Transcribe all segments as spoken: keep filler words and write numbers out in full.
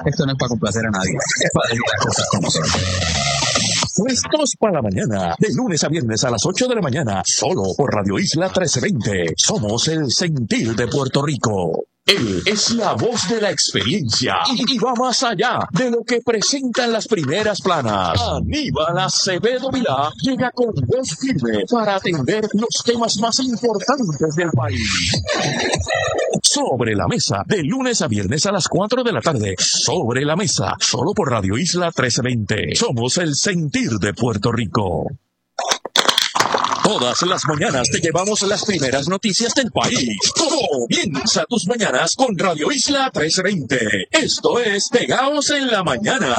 Esto no es para complacer a nadie, es para decir las cosas como son. Puestos para la mañana, de lunes a viernes a las ocho de la mañana, solo por Radio Isla trece veinte. Somos el sentir de Puerto Rico. Él es la voz de la experiencia y, y va más allá de lo que presentan las primeras planas. Aníbal Acevedo Vilá llega con voz firme para atender los temas más importantes del país. Sobre la mesa, de lunes a viernes a las cuatro de la tarde. Sobre la mesa, solo por Radio Isla trece veinte. Somos el sentir de Puerto Rico. Todas las mañanas te llevamos las primeras noticias del país. Comienza tus mañanas con Radio Isla trece veinte. Esto es Pegaos en la Mañana.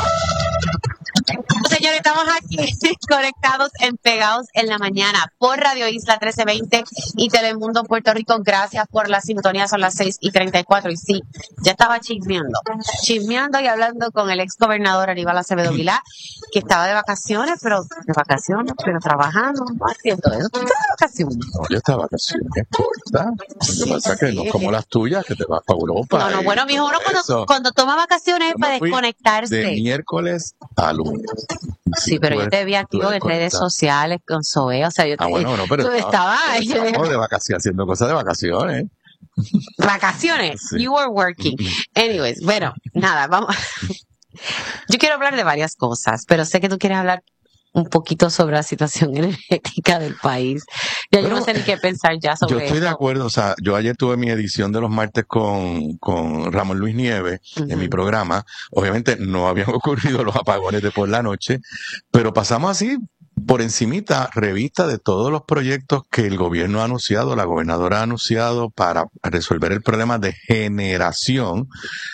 Señores, estamos aquí conectados en Pegados en la Mañana por Radio Isla trece veinte y Telemundo Puerto Rico. Gracias por la sintonía, son las seis y treinta y cuatro. Y sí, ya estaba chismeando, chismeando y hablando con el ex gobernador Aníbal Acevedo Vilá, que estaba de vacaciones, pero de vacaciones, pero trabajando, no haciendo eso. ¿Tú estás de vacaciones? No, yo estaba de vacaciones, ¿qué importa? Lo que pasa es que no es como las tuyas, que te vas para Europa. No, no, bueno, mijo, uno cuando, cuando toma vacaciones es para desconectarse. De miércoles a lunes. Sí, pero yo te vi activo en redes sociales con Zoe, o sea, yo te Ah, bueno, no, pero tú estaba, estabas estaba de vacaciones, haciendo cosas de vacaciones. Vacaciones, Sí. you were working. Anyways, bueno, nada, vamos. Yo quiero hablar de varias cosas, pero sé que tú quieres hablar un poquito sobre la situación energética del país. Ya yo Pero, no sé ni qué pensar ya sobre Yo estoy esto. de acuerdo, o sea, yo ayer tuve mi edición de los martes con, con Ramón Luis Nieves Uh-huh. en mi programa. Obviamente no habían ocurrido los apagones de por la noche, pero pasamos así por encimita revista de todos los proyectos que el gobierno ha anunciado, la gobernadora ha anunciado para resolver el problema de generación.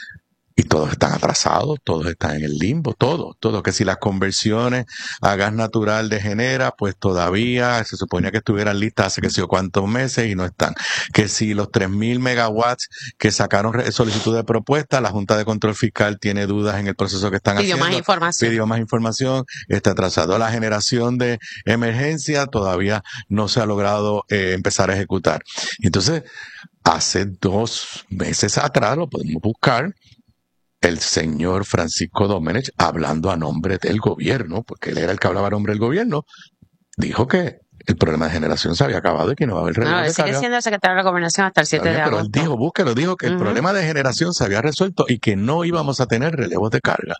Y todos están atrasados, todos están en el limbo, todos, todos. Que si las conversiones a gas natural de Genera, pues todavía se suponía que estuvieran listas hace que sé yo cuántos meses y no están. Que si los tres mil megawatts que sacaron solicitud de propuesta, la Junta de Control Fiscal tiene dudas en el proceso que están Pidió haciendo. más información. Pidió más información, está atrasado. La generación de emergencia todavía no se ha logrado eh, empezar a ejecutar. Entonces, hace dos meses atrás, lo podemos buscar, el señor Francisco Domenech, hablando a nombre del gobierno, porque él era el que hablaba a nombre del gobierno, dijo que el problema de generación se había acabado y que no va a haber relevo No, él de sigue carga. siendo el secretario de la Gobernación hasta el siete Está bien, de pero agosto. él dijo, búsquelo, dijo que el Ujú. problema de generación se había resuelto y que no íbamos a tener relevos de carga.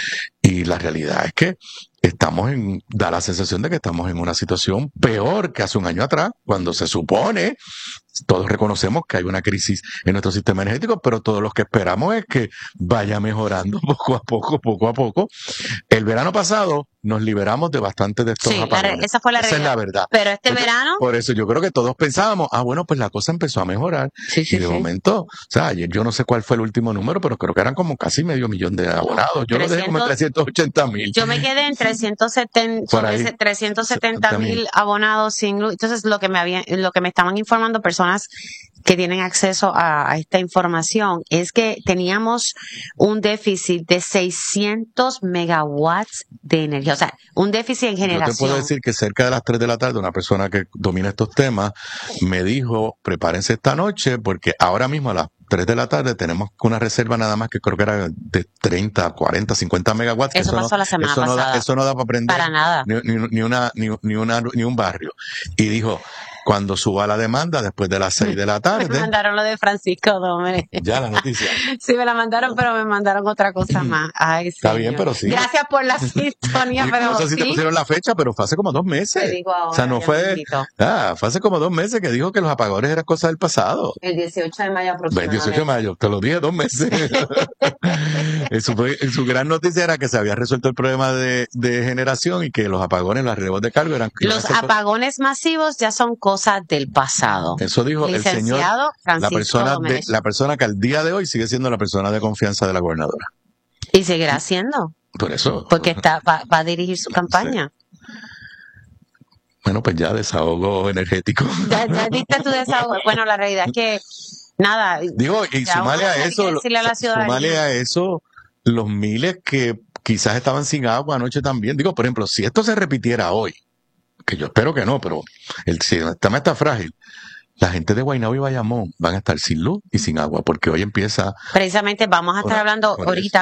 Y la realidad es que estamos en, da la sensación de que estamos en una situación peor que hace un año atrás, cuando se supone, todos reconocemos que hay una crisis en nuestro sistema energético, pero todos los que esperamos es que vaya mejorando poco a poco, poco a poco. El verano pasado nos liberamos de bastantes de estos Sí, la apagones. re- esa fue la Esa es realidad. la verdad. Pero este Entonces, verano, por eso yo creo que todos pensábamos, ah, bueno, pues la cosa empezó a mejorar. sí, sí, Y de sí. momento, o sea, ayer yo no sé cuál fue el último número, pero creo que eran como casi medio millón de abonados. Yo lo dejé como en trescientos ochenta mil. Yo me quedé en trescientos setenta, Por sobre ahí. ese trescientos setenta mil abonados sin luz. Entonces, lo que me habían, lo que me estaban informando personas que tienen acceso a, a esta información es que teníamos un déficit de seiscientos megawatts de energía, o sea, un déficit en Yo te generación. puedo decir que cerca de las tres de la tarde una persona que domina estos temas me dijo, prepárense esta noche porque ahora mismo a las tres de la tarde tenemos una reserva nada más que creo que era de treinta, cuarenta, cincuenta megawatts. Eso no, pasó la semana eso no da, pasada. eso no da para prender Para nada. ni, ni, ni una, ni, ni una, ni un barrio. Y dijo, cuando suba la demanda después de las seis de la Me tarde, mandaron lo de Francisco Domenech. ya la noticia. Sí, me la mandaron, pero me mandaron otra cosa más. Ay, Está señor. bien, pero sí. Gracias por la sintonía, Y pero no sé si te sí. pusieron la fecha, pero fue hace como dos meses. Te digo ahora, o sea, no ya fue, mismito. ah, fue hace como dos meses que dijo que los apagones eran cosa del pasado. El dieciocho de mayo El aproximadamente. dieciocho de mayo, te lo dije dos meses. En su, en su gran noticia era que se había resuelto el problema de, de generación y que los apagones, las relevos de cargo eran... Los apagones masivos ya son cosas del pasado. Eso dijo el señor, Licenciado la Francisco persona, de, Domenech. la persona que al día de hoy sigue siendo la persona de confianza de la gobernadora. Y seguirá siendo, Por eso. porque está va, va a dirigir su campaña. Bueno, pues ya desahogo energético. Ya, ya diste tu desahogo. Bueno, la realidad es que, nada. Digo, y ya sumale uno a tiene eso, que decirle a la ciudadanía. sumale a eso los miles que quizás estaban sin agua anoche también. Digo, por ejemplo, si esto se repitiera hoy, que yo espero que no, pero el sistema está frágil, la gente de Guaynabo y Bayamón van a estar sin luz y sin agua, porque hoy empieza... Precisamente vamos a estar Por- hablando por ahorita